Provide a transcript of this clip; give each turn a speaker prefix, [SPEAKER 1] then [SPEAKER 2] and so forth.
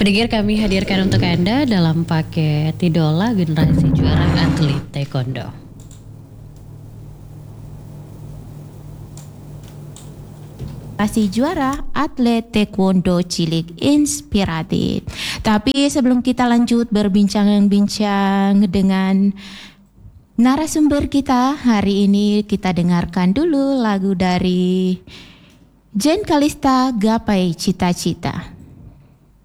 [SPEAKER 1] Pendengar, kami hadirkan untuk Anda dalam paket Idola Generasi Juara Atlet Taekwondo.
[SPEAKER 2] Generasi Juara Atlet Taekwondo Cilik Inspiratif. Tapi sebelum kita lanjut berbincang-bincang dengan narasumber kita hari ini, kita dengarkan dulu lagu dari Jen Kalista, Gapai Cita-Cita.